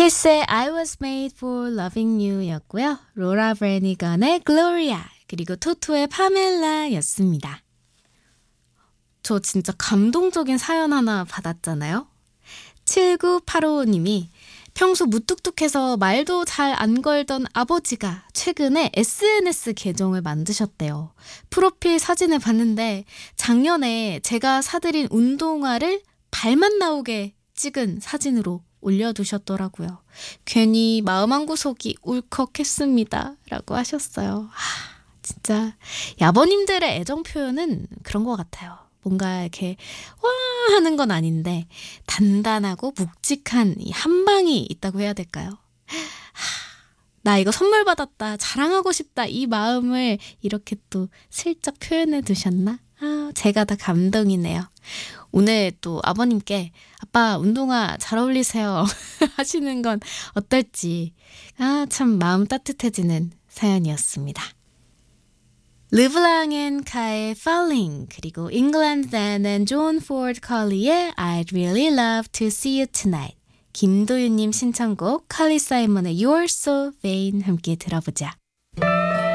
키스의 I was made for loving you 였고요. 로라 브래니건의 Gloria 그리고 토토의 파멜라 였습니다. 저 진짜 감동적인 사연 하나 받았잖아요. 7985님이 평소 무뚝뚝해서 말도 잘 안 걸던 아버지가 최근에 SNS 계정을 만드셨대요. 프로필 사진을 봤는데 작년에 제가 사드린 운동화를 발만 나오게 찍은 사진으로 올려두셨더라고요. 괜히 마음 한구석이 울컥했습니다. 라고 하셨어요. 진짜 아버님들의 애정 표현은 그런 것 같아요. 뭔가 이렇게 와 하는 건 아닌데 단단하고 묵직한 이 한 방이 있다고 해야 될까요? 나 이거 선물 받았다, 자랑하고 싶다, 이 마음을 이렇게 또 슬쩍 표현해 두셨나? 제가 다 감동이네요. 오늘 또 아버님께 아빠 운동화 잘 어울리세요 하시는 건 어떨지 참 마음 따뜻해지는 사연이었습니다. 르블랑 앤 카의 Falling 그리고 잉글랜드 댄 존 포드 컬리의 I'd really love to see you tonight 김도윤님 신청곡 칼리 사이먼의 You're so vain 함께 들어보자.